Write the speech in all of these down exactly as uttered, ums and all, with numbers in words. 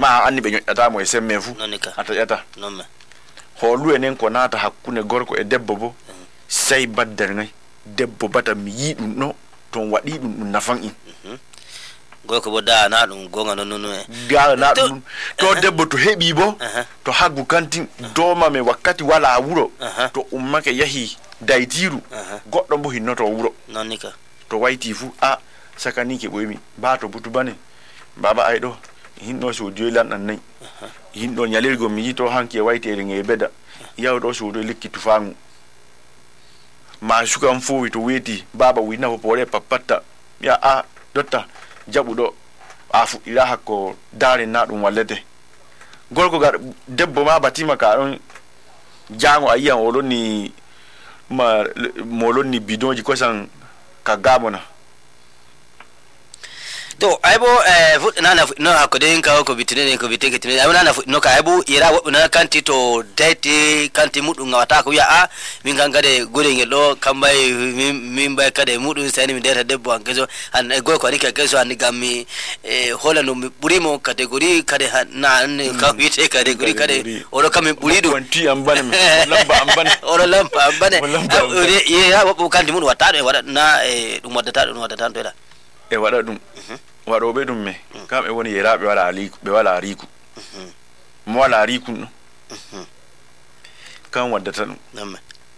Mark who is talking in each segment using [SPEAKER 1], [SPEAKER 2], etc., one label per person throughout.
[SPEAKER 1] ma anni be nyota mo semme fu ata yata
[SPEAKER 2] non me
[SPEAKER 1] holu enen ko nata hakkune gorko e debbo bo sey baddal ngay debbo bata mi yi dum no ton wadi dum nafan in
[SPEAKER 2] gorko bo da na dum gonga non non e
[SPEAKER 1] ga na dum to debbo to hebi bo to hagu kantin do ma me wakkati wala wuro to ummake yahi daytiru goddo bo hinnoto wuro
[SPEAKER 2] non nika
[SPEAKER 1] to wayti fu a sakani ke boymi ba to butu bane baba aydo hinno so joylan nan nay hindo nyalirgo mi to hanke waytere nge beda yawdo so do likki tufangu ma shukan fo to weti baba wina ko pore papata ya a dotta jabudo afu ila hakko dare na dum wallete gorko gar debbo ma batima ka don jango ayiyan oloni ma moloni bidonji ko san ka gamona
[SPEAKER 2] to aibo eh fut nana no hakode ka ko bitine ko bitike tine ai nana no ka aibo ira wobu na kanti to date kanti mudun ngawata ko ya a min gangade gure ngelo kambai min bay kade mudun sani min deta debbo an keso an go ko ni ka keso an gammi eh hola no burimo category kade na ka wite category kade oro kam buridu
[SPEAKER 1] wanti ambane lamba ambane
[SPEAKER 2] oro lamba ambane ye ya wobu kanti mudun wata do wada na eh dum wadata dum wadata to da
[SPEAKER 1] e wada dum wado be dum me kam e woni yerabe wala aliku be wala riku mo wala riku no kan wadda tan
[SPEAKER 2] namme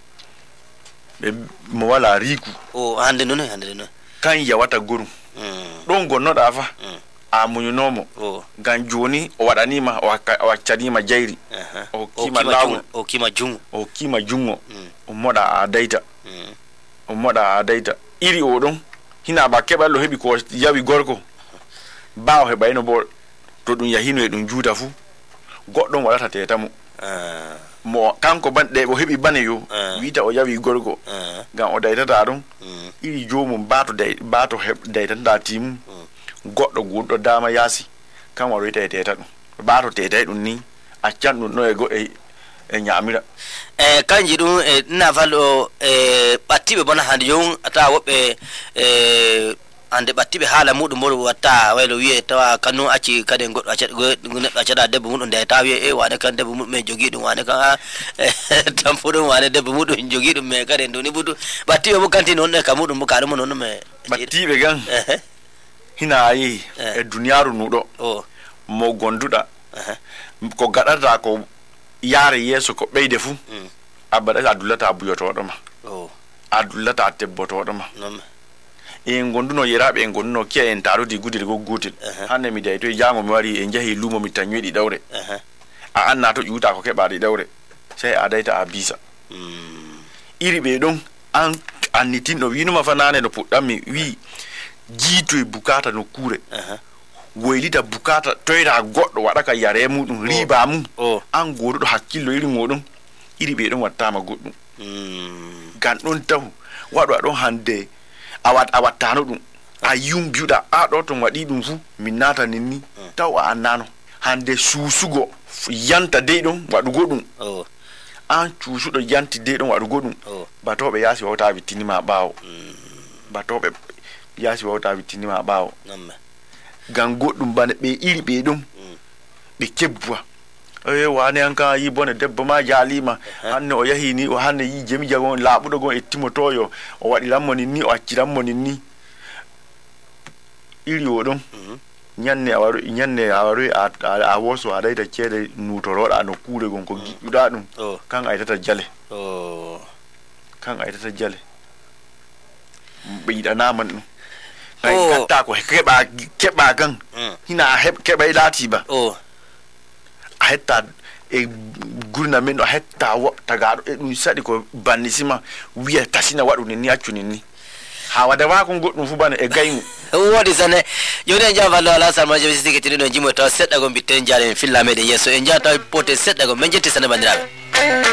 [SPEAKER 1] be mo wala riku
[SPEAKER 2] o hande non hande non
[SPEAKER 1] kan ya wata goru don gonno da fa a munyu nomo gan joni o wadani ma o wacani ma jairi o kima lawo
[SPEAKER 2] o kima jungo
[SPEAKER 1] o kima jungo o moda a daita o moda a daita iri o don hina ba keba lo hebi ko yawi gorko baaw he bayno bo to dum yahino e dum juuta fu goddon wadata teta mo mo kanko bande bo hebi bane yo wiita o yawi gorgo gam o daytata dum iri jomum baato day baato he daytata tim goddo guddo dama yasi kan waro ita teta dum baato teta dum ni accan dum no e go e e nyamira
[SPEAKER 2] eh kanji dum e na valo e battibe bona hande yon ata wobbe e ande battibe hala mudum mo watta waylo wiye tawa kanu acci kade goddo acca acca debbo mudum de tawi e wane kan debbo mudum me jogi dum wane kan tampudum wane debbo mudum jogi dum me kade ndoni budu battibe mo kanti non e kamudum mo karum non me
[SPEAKER 1] battibe gan hina yi e dunyaru nudo
[SPEAKER 2] o
[SPEAKER 1] mo gonduda ko gadata ko yare yeso ko beyde fu abada adulata buyoto do ma
[SPEAKER 2] o
[SPEAKER 1] adulata tebboto do ma
[SPEAKER 2] non
[SPEAKER 1] e gonduno yerabe en gonduno kiya en tarudi gudil go gutil hanne mi dayto jango mi wari en jahi lumo mi tanwedi dawre a anna to juuta ko keba di dawre sai a dayta a bisa iri be don an annitin no winuma fanane no puddam mi wi jiito e bukata no kure woylita bukata toyra goddo wada ka yare mudum riba mum an godo hakkillo iri modum iri be don wattama goddum gan don taw wado don hande awat awatano dum ayum biuda a do to wadi dum fu minata ninni taw annano hande susugo yanta de dum wadu godum
[SPEAKER 2] o
[SPEAKER 1] an susudo yanti de dum wadu godum batobe yasi wota bitini ma bawo batobe yasi wota bitini ma bawo
[SPEAKER 2] namme
[SPEAKER 1] gan godum bane be iri be dum be kebbuwa e wane an ka yi bone debbo ma jalima hanne o yahi ni o hanne yi jemi jagon laabudo gon e timotoyo o wadi lammoni ni o acciramoni ni iri o dum nyanne awaru nyanne awaru a woso adaita cede nutoroda no kure gon ko giduda dum kan aytata jale
[SPEAKER 2] o
[SPEAKER 1] kan aytata jale be dana man dum ay katta ko keba keba kan hina heb keba ilati ba
[SPEAKER 2] o
[SPEAKER 1] hetta e gurna men do hetta wo tagado e dum sadi ko banisima wiya tasina wadu ni accuni ni ha wada wa ko goddum fu bana e gaymu
[SPEAKER 2] wodi sane yode javalo ala salma jabi sike tiri no jimo to sedda go bitten jare filla meden yeso en jata pote sedda go men jetti sane bandirabe